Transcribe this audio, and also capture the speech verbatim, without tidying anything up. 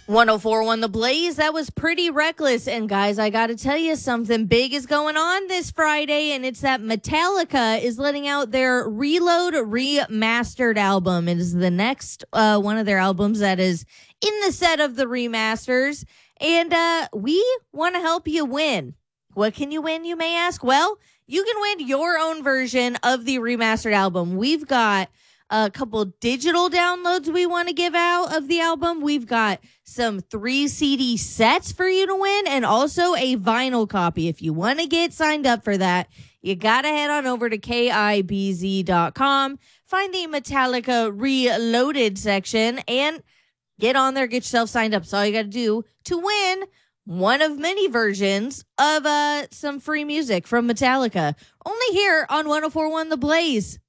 one oh four point one The Blaze, that was Pretty Reckless. And guys, I got to tell you, something big is going on this Friday, and it's that Metallica is letting out their Reload Remastered album. It is the next uh, one of their albums that is in the set of the remasters, and uh, we want to help you win. What can you win, you may ask? Well, you can win your own version of the remastered album. We've got a couple digital downloads we want to give out of the album. We've got some three C D sets for you to win, and also a vinyl copy. If you want to get signed up for that, you got to head on over to K I B Z dot com, find the Metallica Reloaded section, and get on there, get yourself signed up. That's all you got to do to win one of many versions of uh, some free music from Metallica. Only here on one oh four point one The Blaze.